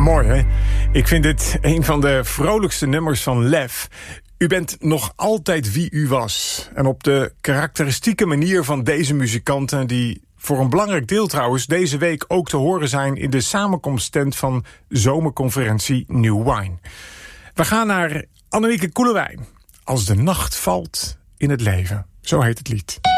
Mooi, hè? Ik vind dit een van de vrolijkste nummers van Lef. U bent nog altijd wie u was. En op de karakteristieke manier van deze muzikanten, die voor een belangrijk deel trouwens deze week ook te horen zijn in de samenkomsttent van zomerconferentie New Wine. We gaan naar Annemieke Koelewijn. Als de nacht valt in het leven. Zo heet het lied.